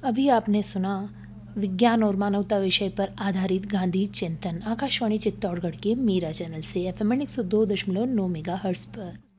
अभी आपने सुना विज्ञान और मानवता विषय पर आधारित गांधी चिंतन, आकाशवाणी चित्तौड़गढ़ के मीरा चैनल से FM 102.9 मेगाहर्ट्ज़ पर।